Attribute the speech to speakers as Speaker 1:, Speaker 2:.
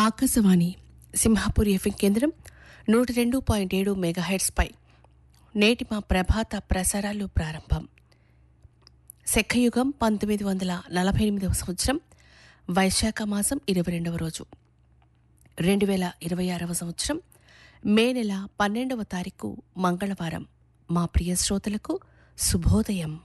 Speaker 1: Akashvani Simhapur FM కేంద్రం 102.7 మెగాహెర్ట్స్పై నేటి మా ప్రభాత ప్రసారాలు ప్రారంభం. శకయుగం 1948వ సంవత్సరం వైశాఖ మాసం 22వ రోజు 2026వ సంవత్సరం మే నెల 12వ తారీఖు మంగళవారం. మా ప్రియ శ్రోతలకు శుభోదయం.